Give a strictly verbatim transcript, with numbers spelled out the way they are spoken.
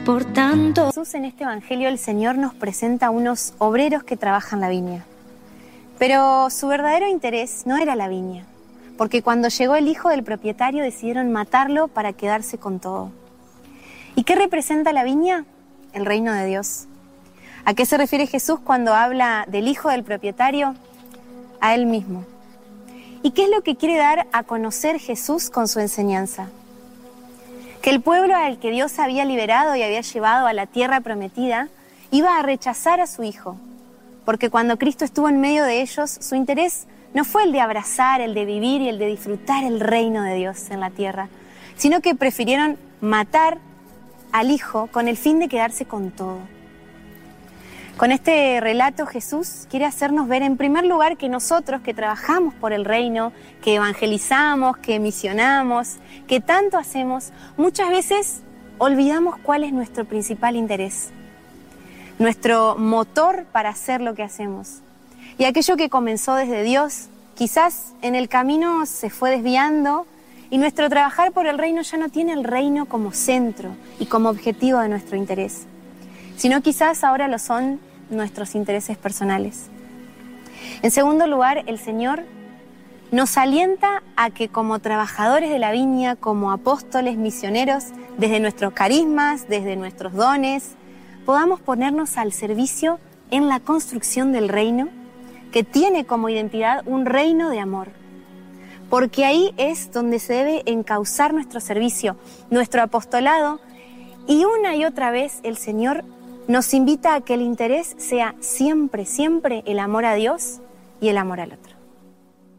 Por tanto, Jesús, en este evangelio el Señor nos presenta a unos obreros que trabajan la viña. Pero su verdadero interés no era la viña, porque cuando llegó el hijo del propietario decidieron matarlo para quedarse con todo. ¿Y qué representa la viña? El reino de Dios. ¿A qué se refiere Jesús cuando habla del hijo del propietario? A él mismo. ¿Y qué es lo que quiere dar a conocer Jesús con su enseñanza? Que el pueblo al que Dios había liberado y había llevado a la tierra prometida iba a rechazar a su hijo, porque cuando Cristo estuvo en medio de ellos, su interés no fue el de abrazar, el de vivir y el de disfrutar el reino de Dios en la tierra, sino que prefirieron matar al hijo con el fin de quedarse con todo. Con este relato Jesús quiere hacernos ver en primer lugar que nosotros que trabajamos por el reino, que evangelizamos, que misionamos, que tanto hacemos, muchas veces olvidamos cuál es nuestro principal interés, nuestro motor para hacer lo que hacemos. Y aquello que comenzó desde Dios, quizás en el camino se fue desviando y nuestro trabajar por el reino ya no tiene el reino como centro y como objetivo de nuestro interés, sino quizás ahora lo son nuestros intereses personales. En segundo lugar, el Señor nos alienta a que como trabajadores de la viña, como apóstoles, misioneros, desde nuestros carismas, desde nuestros dones, podamos ponernos al servicio en la construcción del reino, que tiene como identidad un reino de amor. Porque ahí es donde se debe encauzar nuestro servicio, nuestro apostolado, y una y otra vez el Señor nos invita a que el interés sea siempre, siempre el amor a Dios y el amor al otro.